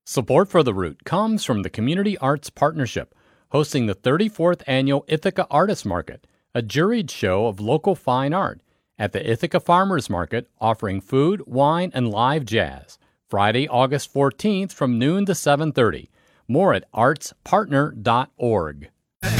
Support for The Root comes from the Community Arts Partnership, hosting the 34th Annual Ithaca Artist Market, a juried show of local fine art, at the Ithaca Farmers Market, offering food, wine, and live jazz. Friday, August 14th from noon to 7:30. More at artspartner.org.